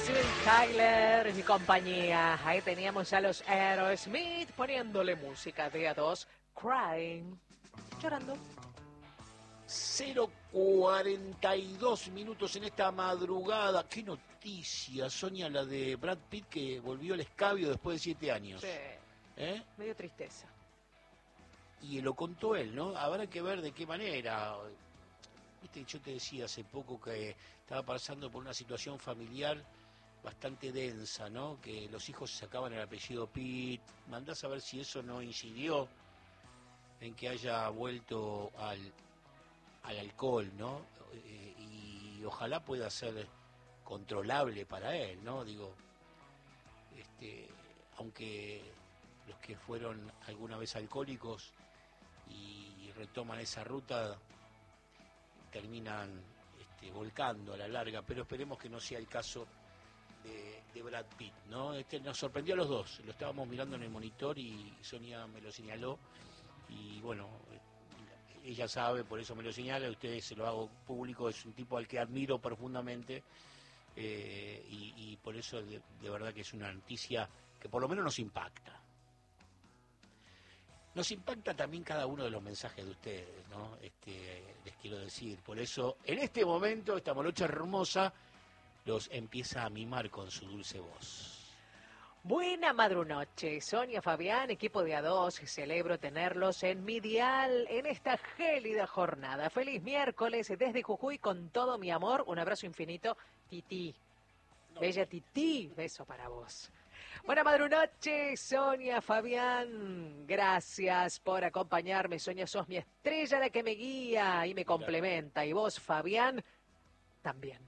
Steven Tyler y compañía. Ahí teníamos a los Aerosmith poniéndole música de A2, Crying, llorando. 0:42 minutos en esta madrugada. Qué noticia, Sonia, la de Brad Pitt, que volvió al escabio después de 7 años. Sí, medio tristeza. Y lo contó él, ¿no? Habrá que ver de qué manera. Viste, yo te decía hace poco que estaba pasando por una situación familiar bastante densa, ¿no? Que los hijos se sacaban el apellido Pitt. Mandás a ver si eso no incidió en que haya vuelto al alcohol, ¿no? Y ojalá pueda ser controlable para él, ¿no? Digo, aunque los que fueron alguna vez alcohólicos y retoman esa ruta terminan volcando a la larga, pero esperemos que no sea el caso de Brad Pitt, ¿no? Nos sorprendió a los dos, lo estábamos mirando en el monitor y Sonia me lo señaló y bueno, ella sabe, por eso me lo señala, a ustedes se lo hago público, es un tipo al que admiro profundamente y por eso de verdad que es una noticia que por lo menos nos impacta. Nos impacta también cada uno de los mensajes de ustedes, ¿no? Les quiero decir, por eso en este momento esta morocha hermosa los empieza a mimar con su dulce voz. Buena madrunoche, Sonia, Fabián, equipo de A2, celebro tenerlos en mi dial en esta gélida jornada. Feliz miércoles desde Jujuy con todo mi amor, un abrazo infinito, Titi. Bella Titi, beso para vos. Buena madrunoche, Sonia, Fabián, gracias por acompañarme. Sonia, sos mi estrella, la que me guía y me complementa. Y vos, Fabián, también.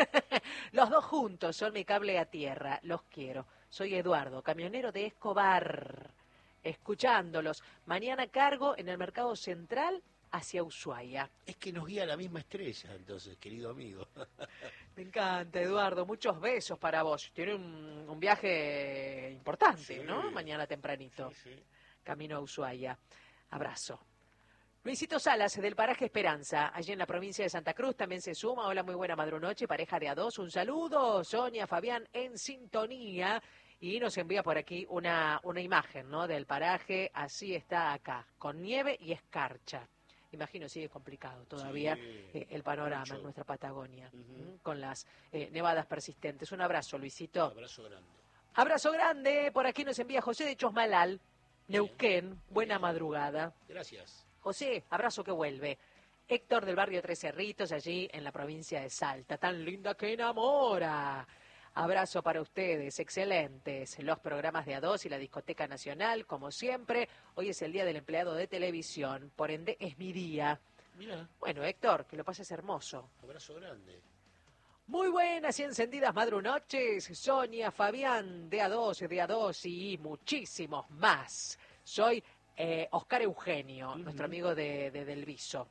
Los dos juntos son mi cable a tierra, los quiero. Soy Eduardo, camionero de Escobar, escuchándolos. Mañana cargo en el Mercado Central hacia Ushuaia. Es que nos guía la misma estrella, entonces, querido amigo. Me encanta, Eduardo. Muchos besos para vos. Tiene un viaje importante, sí, ¿no? Mañana tempranito. Sí, sí. Camino a Ushuaia. Abrazo. Luisito Salas, del paraje Esperanza, allí en la provincia de Santa Cruz, también se suma. Hola, muy buena madrunoche, pareja de A2. Un saludo. Sonia, Fabián, en sintonía. Y nos envía por aquí una imagen, ¿no? Del paraje. Así está acá, con nieve y escarcha. Imagino sigue complicado todavía el panorama mucho en nuestra Patagonia, con las nevadas persistentes. Un abrazo, Luisito. Abrazo grande. Abrazo grande. Por aquí nos envía José de Chosmalal, Neuquén. Buena madrugada. Gracias. José, abrazo que vuelve. Héctor del barrio Tres Cerritos, allí en la provincia de Salta. Tan linda que enamora. Abrazo para ustedes, excelentes. Los programas de A2 y la Discoteca Nacional, como siempre. Hoy es el Día del Empleado de Televisión, por ende es mi día. Mira. Bueno, Héctor, que lo pases hermoso. Abrazo grande. Muy buenas y encendidas madrunoches. Sonia, Fabián, de A2 y muchísimos más. Soy Oscar Eugenio, nuestro amigo del Viso.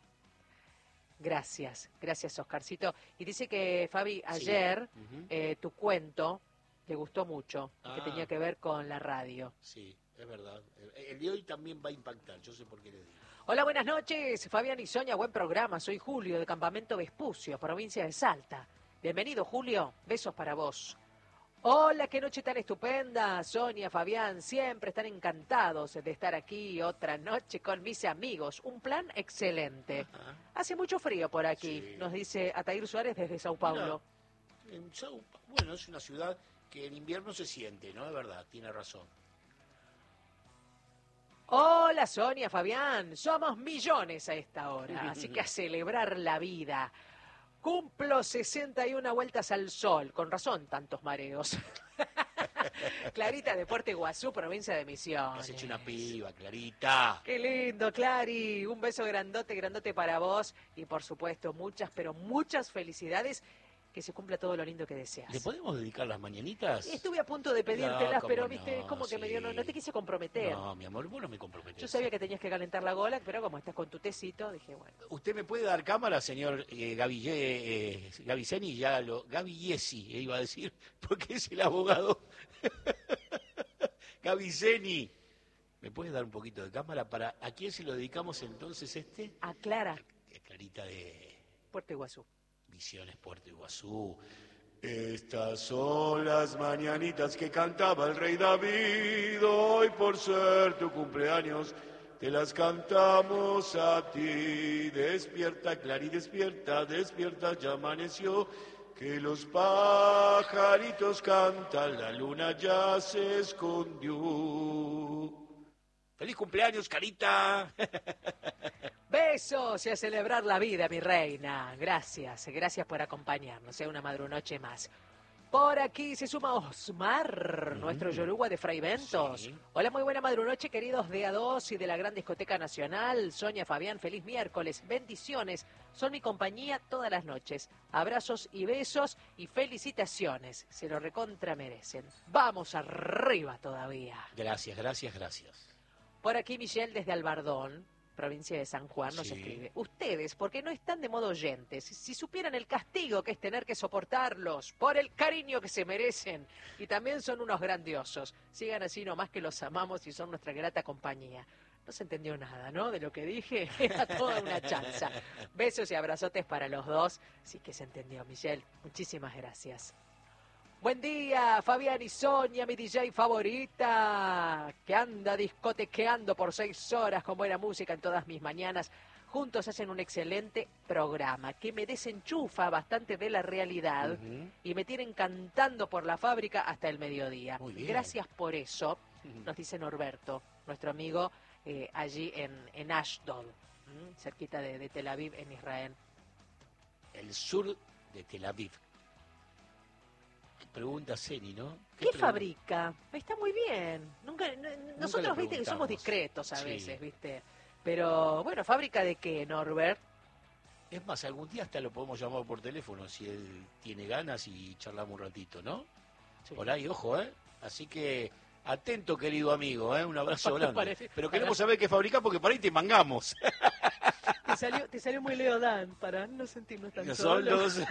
Gracias, Oscarcito. Y dice que, Fabi, ayer tu cuento le gustó mucho, que tenía que ver con la radio. Sí, es verdad. El de hoy también va a impactar, yo sé por qué le digo. Hola, buenas noches, Fabián y Sonia, buen programa. Soy Julio, de Campamento Vespucio, provincia de Salta. Bienvenido, Julio, besos para vos. Hola, qué noche tan estupenda, Sonia, Fabián, siempre están encantados de estar aquí otra noche con mis amigos. Un plan excelente. Ajá. Hace mucho frío por aquí, sí, nos dice Atair Suárez desde Sao Paulo. Mira, bueno, es una ciudad que en invierno se siente, ¿no? De verdad, tiene razón. Hola, Sonia, Fabián, somos millones a esta hora, así que a celebrar la vida. Cumplo 61 vueltas al sol, con razón tantos mareos. Clarita de Puerto Iguazú, provincia de Misiones. Has hecho una piba, Clarita. Qué lindo, Clari. Un beso grandote para vos. Y por supuesto, muchas, pero muchas felicidades. Que se cumpla todo lo lindo que deseas. ¿Le podemos dedicar las mañanitas? Estuve a punto de pedírtelas, pero viste, como que medio no te quise comprometer. No, mi amor, vos no me comprometés. Yo sabía que tenías que calentar la gola, pero como estás con tu tecito, dije, bueno. ¿Usted me puede dar cámara, señor Gaviceni? Gaviesi, iba a decir, porque es el abogado. Gaviceni. ¿Me puede dar un poquito de cámara? ¿A quién se lo dedicamos entonces A Clara. Clarita de Puerto Iguazú. Misiones, Puerto Iguazú. Estas son las mañanitas que cantaba el rey David, hoy por ser tu cumpleaños, te las cantamos a ti. Despierta, Clary, despierta, despierta, ya amaneció, que los pajaritos cantan, la luna ya se escondió. ¡Feliz cumpleaños, Carita! Besos y a celebrar la vida, mi reina. Gracias, gracias por acompañarnos. Una madrunoche más. Por aquí se suma Osmar, nuestro yoruba de Fray Bentos. Sí. Hola, muy buena madrunoche, queridos de A2 y de la Gran Discoteca Nacional. Sonia, Fabián, feliz miércoles. Bendiciones. Son mi compañía todas las noches. Abrazos y besos y felicitaciones. Se lo recontra merecen. Vamos arriba todavía. Gracias, gracias, gracias. Por aquí Michelle desde Albardón, provincia de San Juan, nos escribe. Ustedes, porque no están de modo oyentes, si supieran el castigo que es tener que soportarlos por el cariño que se merecen, y también son unos grandiosos. Sigan así nomás, que los amamos y son nuestra grata compañía. No se entendió nada, ¿no? De lo que dije, era toda una chanza. Besos y abrazotes para los dos. Sí que se entendió, Michelle. Muchísimas gracias. Buen día, Fabián y Sonia, mi DJ favorita, que anda discotequeando por 6 horas con buena música en todas mis mañanas. Juntos hacen un excelente programa que me desenchufa bastante de la realidad y me tienen cantando por la fábrica hasta el mediodía. Muy bien. Gracias por eso, nos dice Norberto, nuestro amigo allí en Ashdod, cerquita de Tel Aviv, en Israel. El sur de Tel Aviv. Pregunta Ceni, ¿no? ¿Qué fabrica? Está muy bien. Nosotros, viste, que somos discretos a Sí. veces, viste. Pero, bueno, ¿fábrica de qué, Norbert? Es más, algún día hasta lo podemos llamar por teléfono si él tiene ganas y charlamos un ratito, ¿no? Sí. Por ahí, ojo, ¿eh? Así que atento, querido amigo, ¿eh? Un abrazo grande. Parece- Pero queremos saber qué fabrica porque por ahí te mangamos. Te salió muy Leodán, para no sentirnos tan Solos. solos.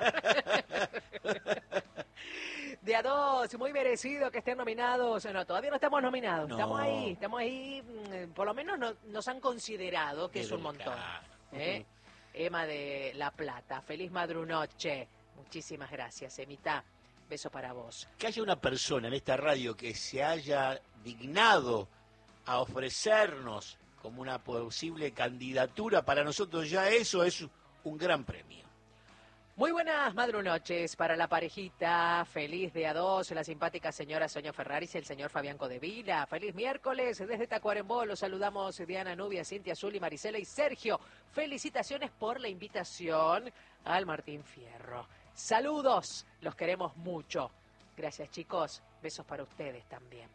De A2, muy merecido que estén nominados. No, todavía no estamos nominados. No. Estamos ahí, por lo menos nos han considerado, que es un montón. Claro. ¿Eh? Emma de La Plata, feliz madrunoche. Muchísimas gracias, Emita. Beso para vos. Que haya una persona en esta radio que se haya dignado a ofrecernos como una posible candidatura, para nosotros ya eso es un gran premio. Muy buenas madrunoches para la parejita, feliz de A2, la simpática señora Sonia Ferraris y el señor Fabián Codevila. Feliz miércoles desde Tacuarembó, los saludamos Diana, Nubia, Cintia, Zuli, Marisela y Sergio. Felicitaciones por la invitación al Martín Fierro. Saludos, los queremos mucho. Gracias, chicos, besos para ustedes también.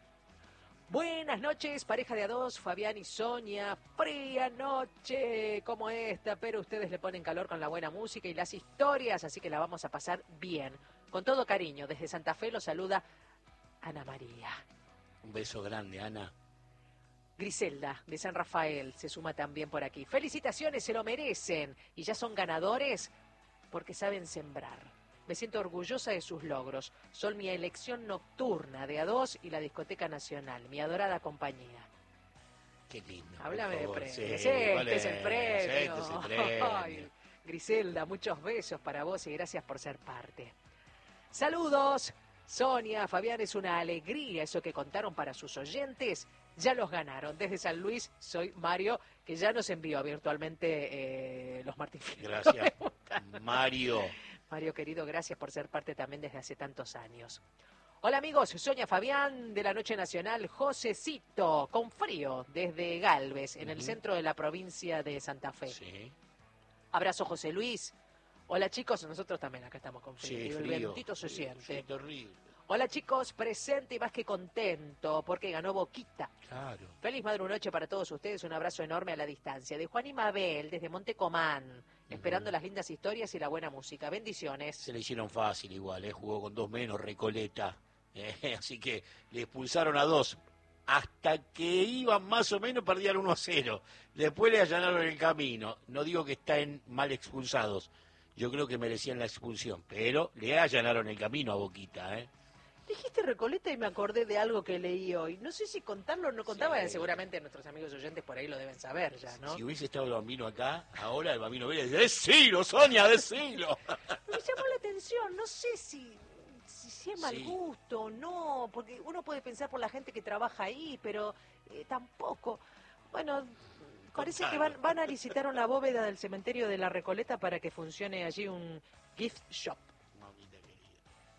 Buenas noches, pareja de A2, Fabián y Sonia. Fría noche como esta, pero ustedes le ponen calor con la buena música y las historias, así que la vamos a pasar bien. Con todo cariño, desde Santa Fe los saluda Ana María. Un beso grande, Ana. Griselda, de San Rafael, se suma también por aquí. Felicitaciones, se lo merecen. Y ya son ganadores porque saben sembrar. Me siento orgullosa de sus logros. Son mi elección nocturna de A2 y la Discoteca Nacional, mi adorada compañía. Qué lindo. Háblame de por favor. premios. Sí, Este ¿cuál es el premio. Este es el premio. Ay, Griselda, muchos besos para vos y gracias por ser parte. Saludos. Sonia, Fabián, es una alegría eso que contaron para sus oyentes. Ya los ganaron. Desde San Luis, soy Mario, que ya nos envió virtualmente los Martín Fierro. Gracias, Mario. Mario, querido, gracias por ser parte también desde hace tantos años. Hola amigos, Sonia, Fabián de la Noche Nacional, Josecito, con frío, desde Galvez, en el centro de la provincia de Santa Fe. Sí. Abrazo, José Luis. Hola chicos, nosotros también acá estamos con frío. Sí, El frío. vientito se siente. Sí, terrible. Hola chicos, presente y más que contento porque ganó Boquita. Claro. Feliz madrunoche para todos ustedes, un abrazo enorme a la distancia. De Juan y Mabel, desde Montecomán, esperando las lindas historias y la buena música. Bendiciones. Se le hicieron fácil igual, jugó con 2 menos, Recoleta. Así que le expulsaron a 2. Hasta que iban más o menos, perdían 1-0. Después le allanaron el camino. No digo que están mal expulsados. Yo creo que merecían la expulsión. Pero le allanaron el camino a Boquita, Dijiste Recoleta y me acordé de algo que leí hoy. No sé si contarlo o no contaba, Sí. seguramente nuestros amigos oyentes por ahí lo deben saber ya, ¿no? Si hubiese estado el Bambino acá, ahora el Bambino viene y dice, ¡decilo, Sonia, decilo! Me llamó la atención, no sé si es mal Sí. gusto o no, porque uno puede pensar por la gente que trabaja ahí, pero tampoco. Bueno, parece que Contalo. van a licitar una bóveda del cementerio de la Recoleta para que funcione allí un gift shop. Mamita querida.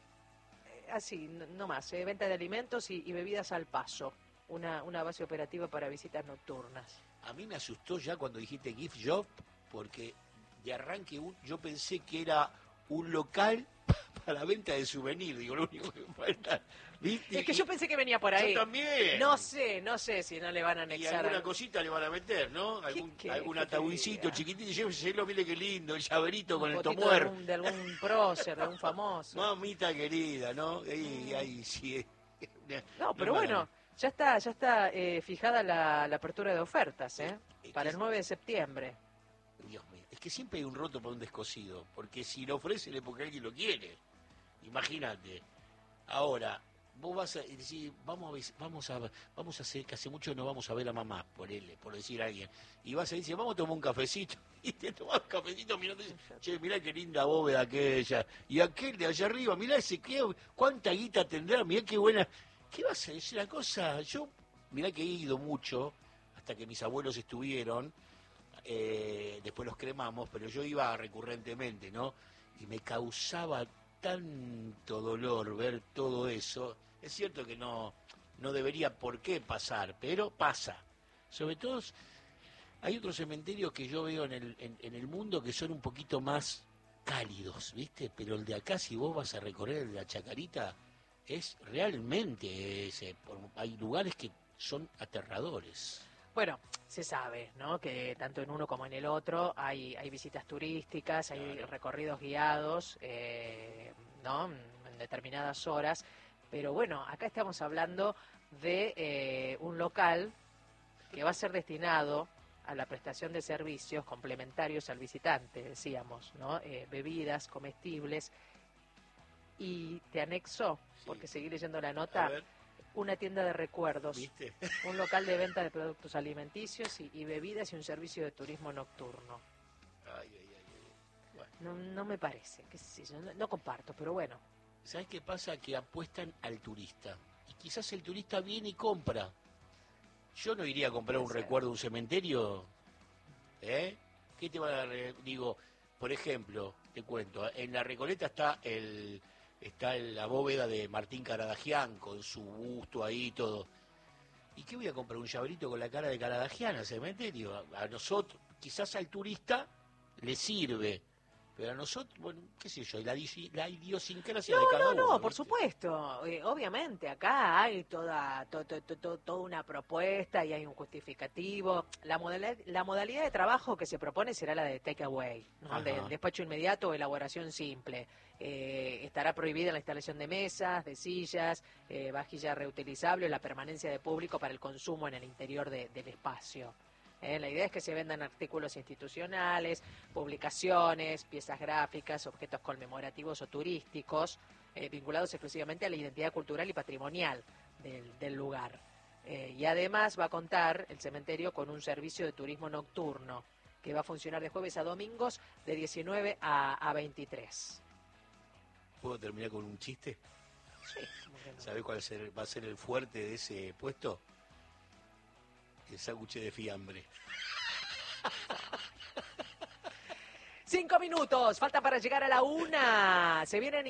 Así, no más, venta de alimentos y bebidas al paso. Una base operativa para visitas nocturnas. A mí me asustó ya cuando dijiste gift shop, porque de arranque yo pensé que era un local para venta de souvenir, digo, lo único que falta, ¿viste? Es que yo pensé que venía por ahí. Yo también. No sé si no le van a Y anexar. alguna cosita le van a meter, ¿no? Algún qué ataúdcito quería? chiquitito, lléveselo, mire qué lindo, el llaverito con el Fotito tomuer. de algún prócer, de algún famoso. Mamita querida, ¿no? Ahí sí. No, pero me bueno, hagan- ya está fijada la apertura de ofertas, Es para que el 9 de septiembre. Dios mío, es que siempre hay un roto para un descosido, porque si lo ofrecen es porque alguien lo quiere. Imagínate. Ahora, vos vas a decir, vamos a hacer que hace mucho no vamos a ver a mamá, por decir a alguien. Y vas a decir, vamos a tomar un cafecito. Y te tomás un cafecito mirando y dices, che, mirá qué linda bóveda aquella. Y aquel de allá arriba, mirá ese, cuánta guita tendrá, mirá qué buena. ¿Qué vas a decir? La cosa, yo, mirá que he ido mucho, hasta que mis abuelos estuvieron, después los cremamos, pero yo iba recurrentemente, ¿no? Y me causaba tanto dolor ver todo eso. Es cierto que no debería por qué pasar, pero pasa. Sobre todo, hay otros cementerios que yo veo en el mundo que son un poquito más cálidos, ¿viste? Pero el de acá, si vos vas a recorrer el de la Chacarita, es realmente hay lugares que son aterradores. Bueno, se sabe, ¿no? Que tanto en uno como en el otro hay visitas turísticas, hay Claro. recorridos guiados, ¿no? En determinadas horas. Pero bueno, acá estamos hablando de un local que va a ser destinado a la prestación de servicios complementarios al visitante, decíamos, ¿no? Bebidas, comestibles. Y te anexó, porque seguí leyendo la A nota, ver, una tienda de recuerdos, ¿viste? un local de venta de productos alimenticios y bebidas y un servicio de turismo nocturno. Ay. Bueno. No me parece, qué sé yo, no comparto, pero bueno. ¿Sabes qué pasa? Que apuestan al turista. Y quizás el turista viene y compra. Yo no iría a comprar un Puede ser. recuerdo de un cementerio. ¿Eh? ¿Qué te van a digo, por ejemplo, te cuento, en la Recoleta está la bóveda de Martín Caradagian con su busto ahí y todo. ¿Y qué voy a comprar? ¿Un llaverito con la cara de Caradagian al cementerio? A nosotros, quizás al turista le sirve. Pero a nosotros, bueno, qué sé yo, la idiosincrasia de cada uno. No, por ¿viste? supuesto. Obviamente, acá hay toda una propuesta y hay un justificativo. La modalidad de trabajo que se propone será la de takeaway, ¿no? Ajá. De despacho inmediato o elaboración simple. Estará prohibida la instalación de mesas, de sillas, vajilla reutilizable o la permanencia de público para el consumo en el interior del espacio. La idea es que se vendan artículos institucionales, publicaciones, piezas gráficas, objetos conmemorativos o turísticos, vinculados exclusivamente a la identidad cultural y patrimonial del lugar. Y además va a contar el cementerio con un servicio de turismo nocturno que va a funcionar de jueves a domingos de 19 a 23. ¿Puedo terminar con un chiste? Sí, ¿cómo que no? ¿Sabés cuál va a ser el fuerte de ese puesto? El sándwich de fiambre. 5 minutos, falta para llegar a la 1. Se vienen